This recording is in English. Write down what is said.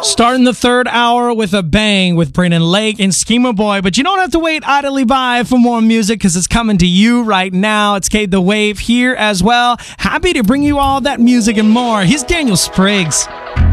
Starting the third hour with a bang with Brandon Lake and Schema Boy, but you don't have to wait idly by for more music because it's coming to you right now. It's Kate the Wave here as well. Happy to bring you all that music and more. Here's Daniel Spriggs.